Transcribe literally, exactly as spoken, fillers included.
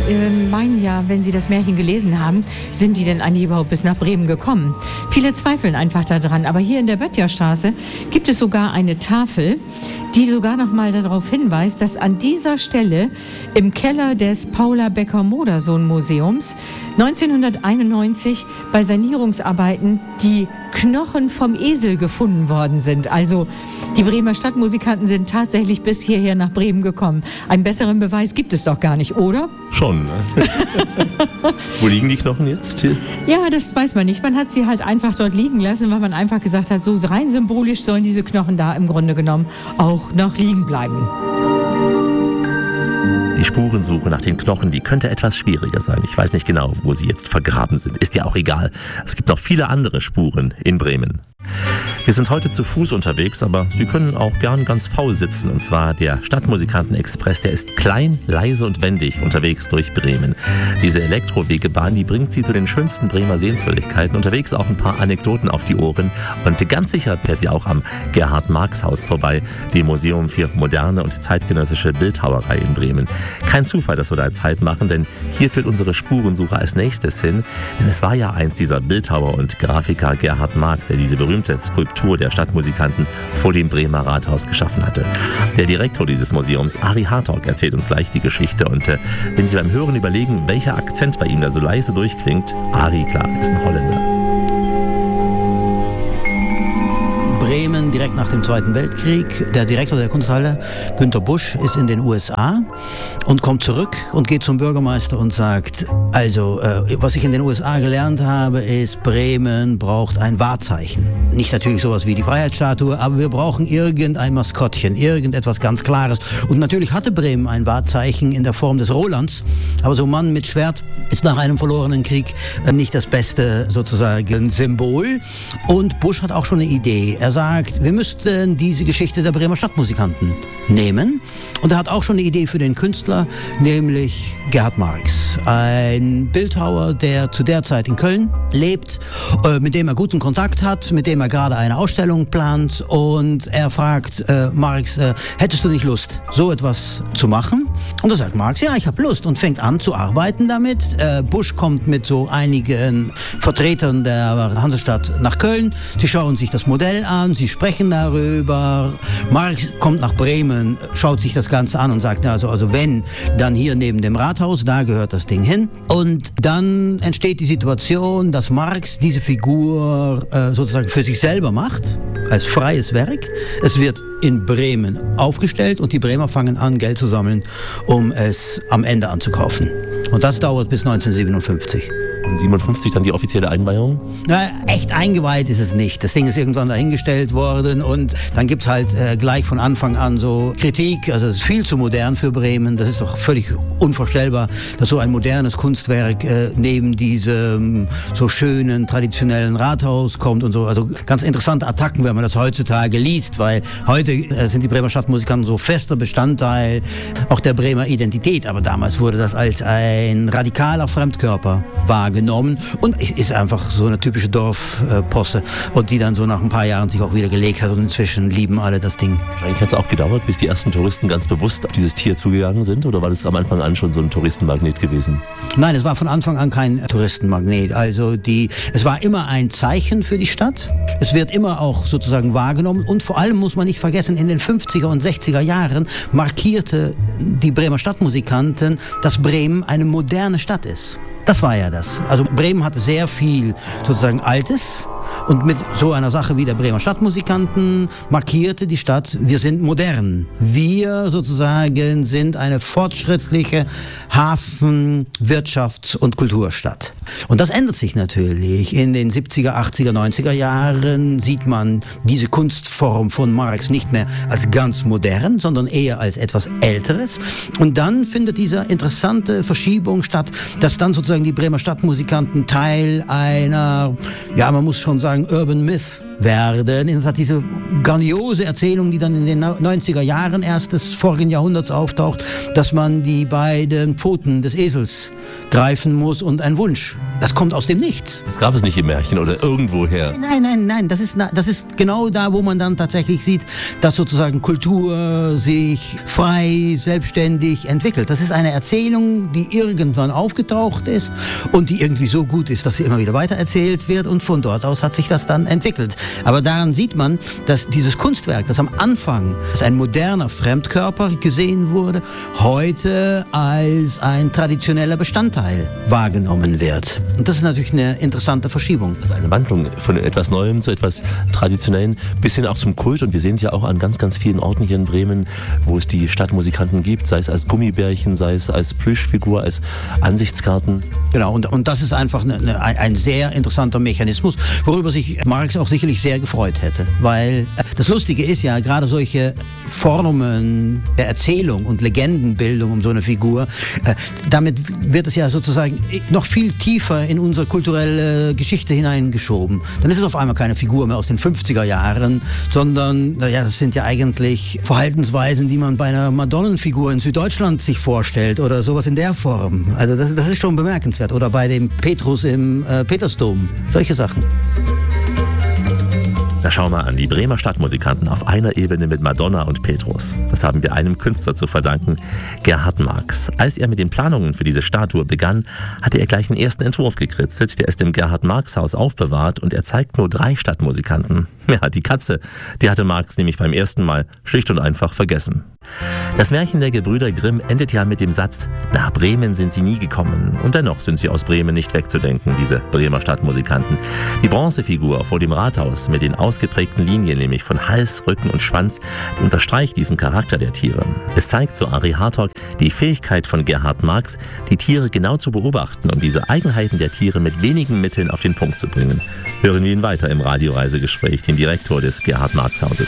äh, meinen ja, wenn sie das Märchen gelesen haben, sind die denn eigentlich überhaupt bis nach Bremen gekommen? Viele zweifeln einfach daran, aber hier in der Böttcherstraße gibt es sogar eine Tafel, die sogar noch mal darauf hinweist, dass an dieser Stelle im Keller des Paula Becker-Modersohn-Museums neunzehnhunderteinundneunzig bei Sanierungsarbeiten die Knochen vom Esel gefunden worden sind. Also die Bremer Stadtmusikanten sind tatsächlich bis hierher nach Bremen gekommen. Einen besseren Beweis gibt es doch gar nicht, oder? Schon, ne? Wo liegen die Knochen jetzt? Hier? Ja, das weiß man nicht. Man hat sie halt einfach dort liegen lassen, weil man einfach gesagt hat, so rein symbolisch sollen diese Knochen da im Grunde genommen auch noch liegen bleiben. Die Spurensuche nach den Knochen, die könnte etwas schwieriger sein. Ich weiß nicht genau, wo sie jetzt vergraben sind. Ist ja auch egal. Es gibt noch viele andere Spuren in Bremen. Wir sind heute zu Fuß unterwegs, aber Sie können auch gern ganz faul sitzen. Und zwar der Stadtmusikanten-Express, der ist klein, leise und wendig unterwegs durch Bremen. Diese Elektrowegebahn, die bringt Sie zu den schönsten Bremer Sehenswürdigkeiten. Unterwegs auch ein paar Anekdoten auf die Ohren. Und ganz sicher fährt sie auch am Gerhard-Marx-Haus vorbei, dem Museum für moderne und zeitgenössische Bildhauerei in Bremen. Kein Zufall, dass wir da jetzt Halt machen, denn hier führt unsere Spurensuche als nächstes hin. Denn es war ja einst dieser Bildhauer und Grafiker Gerhard Marx, der diese berühmte Skulptur der Stadtmusikanten vor dem Bremer Rathaus geschaffen hatte. Der Direktor dieses Museums, Ari Hartog, erzählt uns gleich die Geschichte. Und äh, wenn Sie beim Hören überlegen, welcher Akzent bei ihm da so leise durchklingt, Ari, klar, ist ein Holländer. Bremen direkt nach dem Zweiten Weltkrieg. Der Direktor der Kunsthalle, Günter Busch, ist in den U S A und kommt zurück und geht zum Bürgermeister und sagt, also äh, was ich in den U S A gelernt habe, ist, Bremen braucht ein Wahrzeichen. Nicht natürlich sowas wie die Freiheitsstatue, aber wir brauchen irgendein Maskottchen, irgendetwas ganz Klares. Und natürlich hatte Bremen ein Wahrzeichen in der Form des Rolands, aber so ein Mann mit Schwert ist nach einem verlorenen Krieg äh, nicht das beste sozusagen Symbol. Und Busch hat auch schon eine Idee. Er sagt, wir müssten diese Geschichte der Bremer Stadtmusikanten nehmen. Und er hat auch schon eine Idee für den Künstler, nämlich Gerhard Marx. Ein Bildhauer, der zu der Zeit in Köln lebt, äh, mit dem er guten Kontakt hat, mit dem er gerade eine Ausstellung plant. Und er fragt äh, Marx, äh, hättest du nicht Lust, so etwas zu machen? Und da sagt Marx, ja, ich habe Lust, und fängt an zu arbeiten damit. Äh, Busch kommt mit so einigen Vertretern der Hansestadt nach Köln. Sie schauen sich das Modell an, sie sprechen darüber. Marx kommt nach Bremen, schaut sich das Ganze an und sagt, also, also wenn, dann hier neben dem Rathaus, da gehört das Ding hin. Und dann entsteht die Situation, dass Marx diese Figur äh, sozusagen für sich selber macht, als freies Werk. Es wird in Bremen aufgestellt und die Bremer fangen an, Geld zu sammeln, um es am Ende anzukaufen. Und das dauert bis neunzehnhundertsiebenundfünfzig. Und siebenundfünfzig dann die offizielle Einweihung? Na, echt eingeweiht ist es nicht. Das Ding ist irgendwann dahingestellt worden und dann gibt es halt äh, gleich von Anfang an so Kritik. Also es ist viel zu modern für Bremen. Das ist doch völlig unvorstellbar, dass so ein modernes Kunstwerk äh, neben diesem so schönen, traditionellen Rathaus kommt und so. Also ganz interessante Attacken, wenn man das heutzutage liest, weil heute äh, sind die Bremer Stadtmusikanten so fester Bestandteil auch der Bremer Identität. Aber damals wurde das als ein radikaler Fremdkörper wahrgenommen. genommen und ist einfach so eine typische Dorfposse und die dann so nach ein paar Jahren sich auch wieder gelegt hat und inzwischen lieben alle das Ding. Wahrscheinlich hat es auch gedauert, bis die ersten Touristen ganz bewusst auf dieses Tier zugegangen sind, oder war das am Anfang an schon so ein Touristenmagnet gewesen? Nein, es war von Anfang an kein Touristenmagnet. Also die, es war immer ein Zeichen für die Stadt. Es wird immer auch sozusagen wahrgenommen und vor allem muss man nicht vergessen, in den fünfziger und sechziger Jahren markierte die Bremer Stadtmusikanten, dass Bremen eine moderne Stadt ist. Das war ja das. Also Bremen hatte sehr viel sozusagen Altes und mit so einer Sache wie der Bremer Stadtmusikanten markierte die Stadt, wir sind modern. Wir sozusagen sind eine fortschrittliche Hafen-, Wirtschafts- und Kulturstadt. Und das ändert sich natürlich. In den siebziger, achtziger, neunziger Jahren sieht man diese Kunstform von Marx nicht mehr als ganz modern, sondern eher als etwas Älteres. Und dann findet diese interessante Verschiebung statt, dass dann sozusagen die Bremer Stadtmusikanten Teil einer, ja, man muss schon sagen, Urban Myth werden. In der Tat diese grandiose Erzählung, die dann in den neunziger Jahren erst des vorigen Jahrhunderts auftaucht, dass man die beiden Pfoten des Esels greifen muss und ein Wunsch. Das kommt aus dem Nichts. Das gab es nicht im Märchen oder irgendwoher. Nein, nein, nein. Das ist, das ist genau da, wo man dann tatsächlich sieht, dass sozusagen Kultur sich frei, selbstständig entwickelt. Das ist eine Erzählung, die irgendwann aufgetaucht ist und die irgendwie so gut ist, dass sie immer wieder weitererzählt wird, und von dort aus hat sich das dann entwickelt. Aber daran sieht man, dass dieses Kunstwerk, das am Anfang als ein moderner Fremdkörper gesehen wurde, heute als ein traditioneller Bestandteil wahrgenommen wird. Und das ist natürlich eine interessante Verschiebung. Also eine Wandlung von etwas Neuem zu etwas Traditionellen, bis hin auch zum Kult. Und wir sehen es ja auch an ganz, ganz vielen Orten hier in Bremen, wo es die Stadtmusikanten gibt, sei es als Gummibärchen, sei es als Plüschfigur, als Ansichtskarten. Genau, und, und das ist einfach eine, eine, ein sehr interessanter Mechanismus, worüber sich Marx auch sicherlich sehr gefreut hätte. Weil das Lustige ist ja, gerade solche Formen der Erzählung und Legendenbildung um so eine Figur, äh, damit wird es ja sozusagen noch viel tiefer in unsere kulturelle Geschichte hineingeschoben. Dann ist es auf einmal keine Figur mehr aus den fünfziger Jahren, sondern, naja, das sind ja eigentlich Verhaltensweisen, die man bei einer Madonnenfigur in Süddeutschland sich vorstellt oder sowas in der Form. Also das, das ist schon bemerkenswert. Oder bei dem Petrus im äh, Petersdom. Solche Sachen. Na schau mal an, die Bremer Stadtmusikanten auf einer Ebene mit Madonna und Petrus. Das haben wir einem Künstler zu verdanken, Gerhard Marx. Als er mit den Planungen für diese Statue begann, hatte er gleich einen ersten Entwurf gekritzelt, der ist im Gerhard-Marx-Haus aufbewahrt, und er zeigt nur drei Stadtmusikanten. Ja, die Katze, die hatte Marx nämlich beim ersten Mal schlicht und einfach vergessen. Das Märchen der Gebrüder Grimm endet ja mit dem Satz: Nach Bremen sind sie nie gekommen. Und dennoch sind sie aus Bremen nicht wegzudenken, diese Bremer Stadtmusikanten. Die Bronzefigur vor dem Rathaus mit den ausgeprägten Linien, nämlich von Hals, Rücken und Schwanz, die unterstreicht diesen Charakter der Tiere. Es zeigt, so Ari Hartog, die Fähigkeit von Gerhard Marx, die Tiere genau zu beobachten und diese Eigenheiten der Tiere mit wenigen Mitteln auf den Punkt zu bringen. Hören wir ihn weiter im Radioreisegespräch, den Direktor des Gerhard-Marx-Hauses.